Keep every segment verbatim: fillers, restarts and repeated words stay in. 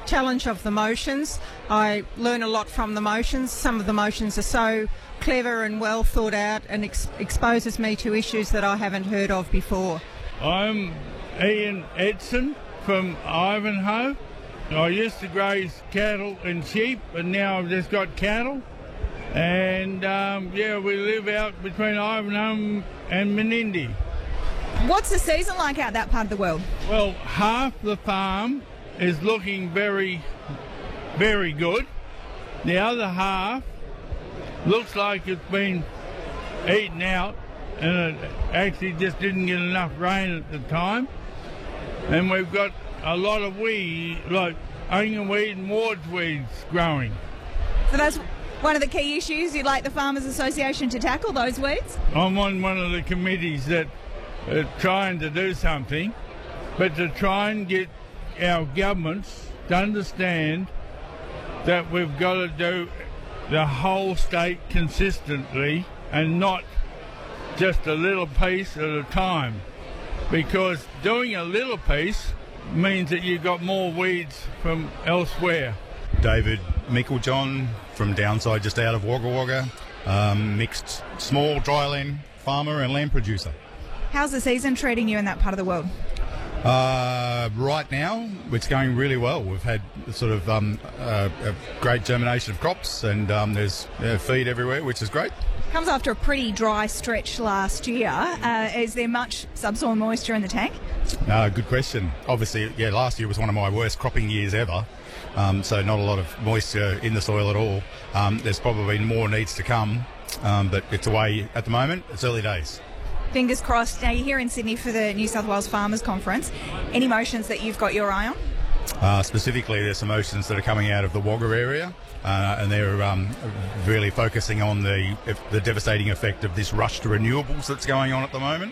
challenge of the motions. I learn a lot from the motions. Some of the motions are so clever and well thought out and ex- exposes me to issues that I haven't heard of before. I'm Ian Edson from Ivanhoe. I used to graze cattle and sheep, and now I've just got cattle. And um, yeah, we live out between Ivanhoe and Menindee. What's the season like out that part of the world? Well, half the farm is looking very, very good. The other half looks like it's been eaten out, and it actually just didn't get enough rain at the time. And we've got a lot of weed, like onion weed and wart weeds growing. So that's one of the key issues you'd like the Farmers Association to tackle, those weeds? I'm on one of the committees that are trying to do something, but to try and get our governments to understand that we've got to do the whole state consistently and not just a little piece at a time, because doing a little piece means that you've got more weeds from elsewhere. David Meiklejohn from Downside, just out of Wagga Wagga, um, mixed small dryland farmer and land producer. How's the season treating you in that part of the world? Uh, right now, it's going really well. We've had sort of um, uh, a great germination of crops, and um, there's uh, feed everywhere, which is great. Comes after a pretty dry stretch last year. Uh, is there much subsoil moisture in the tank? Uh, good question. Obviously, yeah, last year was one of my worst cropping years ever, um, so not a lot of moisture in the soil at all. Um, there's probably more needs to come, um, but it's away at the moment. It's early days. Fingers crossed. Now, you're here in Sydney for the New South Wales Farmers Conference. Any motions that you've got your eye on? Uh, specifically, there's some motions that are coming out of the Wagga area, uh, and they're um, really focusing on the the devastating effect of this rush to renewables that's going on at the moment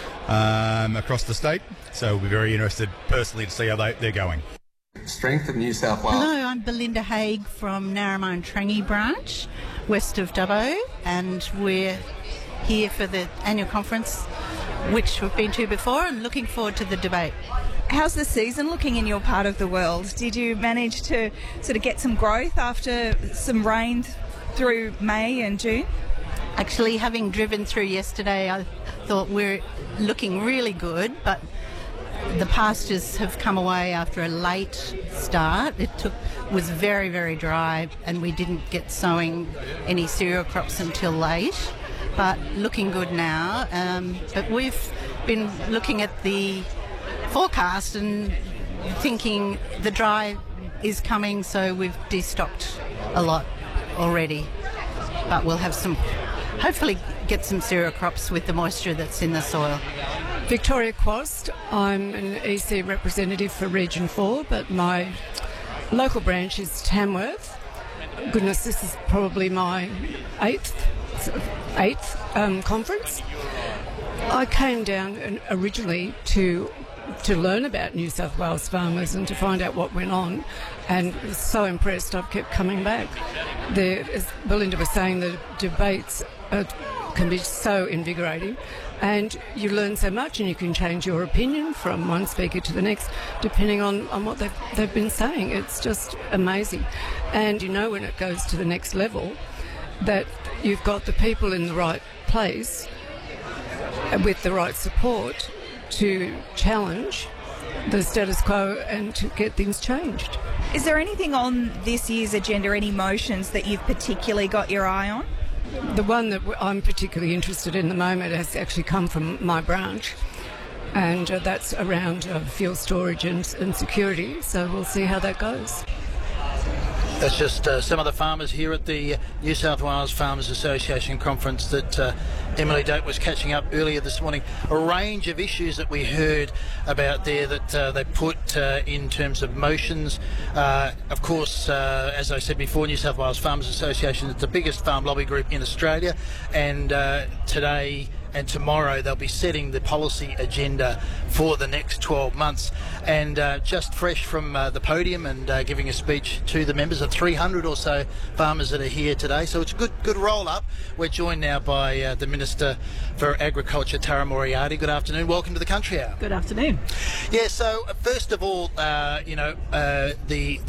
um, across the state. So we'll be very interested personally to see how they, they're going. Strength of New South Wales. Hello, I'm Belinda Haig from Narromine and Trangie branch, west of Dubbo, and we're here for the annual conference, which we've been to before, and looking forward to the debate. How's the season looking in your part of the world? Did you manage to sort of get some growth after some rain through May and June? Actually, having driven through yesterday, I thought we're looking really good, but the pastures have come away after a late start. It took was very, very dry, and we didn't get sowing any cereal crops until late. But looking good now. Um, but we've been looking at the forecast and thinking the dry is coming, so we've destocked a lot already. But we'll have some, hopefully get some cereal crops with the moisture that's in the soil. Victoria Quast. I'm an E C representative for Region four, but my local branch is Tamworth. Goodness, this is probably my eighth eighth um, conference. I came down originally to to learn about New South Wales farmers and to find out what went on, and was so impressed I've kept coming back. There, as Belinda was saying, the debates are, can be so invigorating, and you learn so much, and you can change your opinion from one speaker to the next depending on, on what they've, they've been saying. It's just amazing. And you know when it goes to the next level that you've got the people in the right place with the right support to challenge the status quo and to get things changed. Is there anything on this year's agenda, any motions that you've particularly got your eye on? The one that I'm particularly interested in at the moment has actually come from my branch, and uh, that's around uh, fuel storage and, and security, so we'll see how that goes. That's just uh, some of the farmers here at the New South Wales Farmers Association conference that uh, Emily Doak was catching up earlier this morning. A range of issues that we heard about there that uh, they put uh, in terms of motions. Uh, of course, uh, as I said before, New South Wales Farmers Association is the biggest farm lobby group in Australia, and uh, today and tomorrow they'll be setting the policy agenda for the next twelve months. And uh, just fresh from uh, the podium and uh, giving a speech to the members of three hundred or so farmers that are here today. So it's a good good roll up. We're joined now by uh, the Minister for Agriculture, Tara Moriarty. Good afternoon. Welcome to the Country Hour. Good afternoon. Yeah, so uh, first of all, uh, you know, uh, the